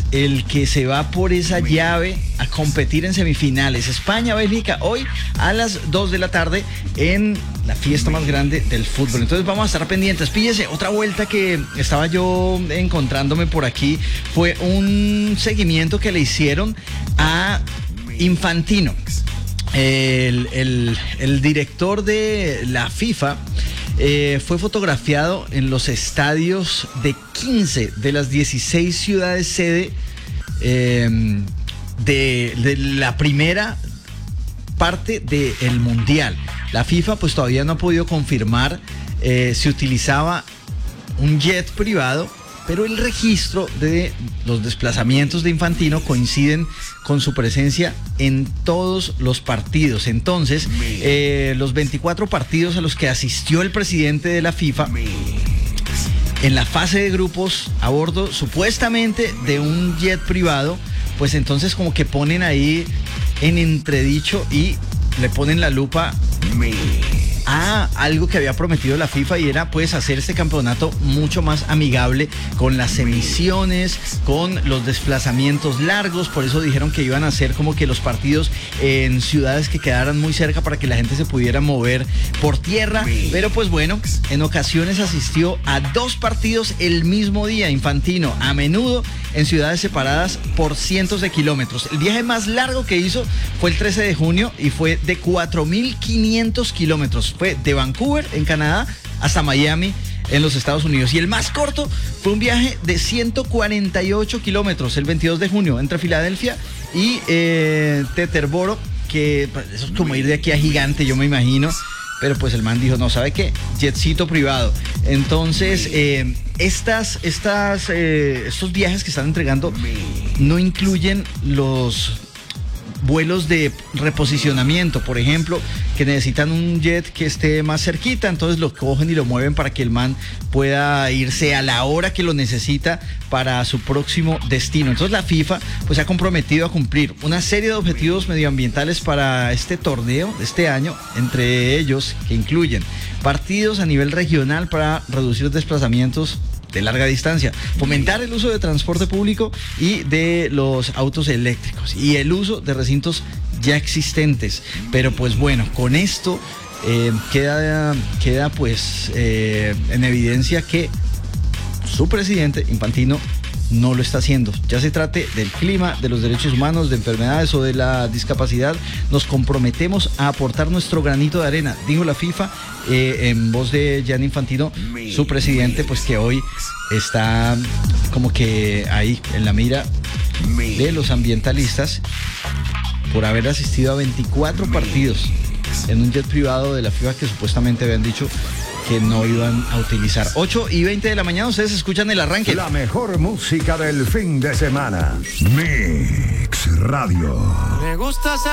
el que se va por esa llave a competir en semifinales. España-Bélgica hoy a las 2 de la tarde en la fiesta más grande del fútbol. Entonces vamos a estar pendientes. Píllese, otra vuelta que estaba yo encontrándome por aquí fue un seguimiento que le hicieron a Infantino. El director de la FIFA fue fotografiado en los estadios de 15 de las 16 ciudades sede de la primera parte del Mundial. La FIFA pues todavía no ha podido confirmar si utilizaba un jet privado, pero el registro de los desplazamientos de Infantino coinciden con su presencia en todos los partidos. Entonces, los 24 partidos a los que asistió el presidente de la FIFA, en la fase de grupos, a bordo supuestamente de un jet privado, pues entonces como que ponen ahí en entredicho y le ponen la lupa a algo que había prometido la FIFA, y era pues hacer este campeonato mucho más amigable con las emisiones, con los desplazamientos largos. Por eso dijeron que iban a hacer como que los partidos en ciudades que quedaran muy cerca para que la gente se pudiera mover por tierra. Pero pues bueno, en ocasiones asistió a 2 partidos el mismo día Infantino, a menudo en ciudades separadas por cientos de kilómetros. El viaje más largo que hizo fue el 13 de junio y fue de 4.500 kilómetros. Fue de Vancouver, en Canadá, hasta Miami, en los Estados Unidos. Y el más corto fue un viaje de 148 kilómetros, el 22 de junio, entre Filadelfia y Teterboro, que eso es como ir de aquí a Gigante, yo me imagino. Pero pues el man dijo, no, ¿sabe qué? Jetcito privado. Entonces, estos viajes que están entregando no incluyen los vuelos de reposicionamiento, por ejemplo, que necesitan un jet que esté más cerquita, entonces lo cogen y lo mueven para que el man pueda irse a la hora que lo necesita para su próximo destino. Entonces la FIFA pues se ha comprometido a cumplir una serie de objetivos medioambientales para este torneo de este año, entre ellos que incluyen partidos a nivel regional para reducir desplazamientos de larga distancia, fomentar el uso de transporte público y de los autos eléctricos y el uso de recintos ya existentes. Pero pues bueno, con esto queda pues en evidencia que su presidente Infantino no lo está haciendo. Ya se trate del clima, de los derechos humanos, de enfermedades o de la discapacidad, nos comprometemos a aportar nuestro granito de arena, dijo la FIFA en voz de Gianni Infantino, su presidente, pues que hoy está como que ahí en la mira de los ambientalistas por haber asistido a 24 partidos en un jet privado de la FIFA que supuestamente habían dicho que no iban a utilizar. 8:20 de la mañana, ustedes escuchan el arranque. La mejor música del fin de semana. Mix Radio. Me gusta